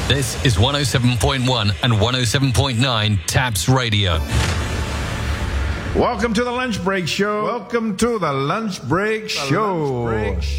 This is 107.1 and 107.9 Taps Radio. Welcome to the Lunch Break Show.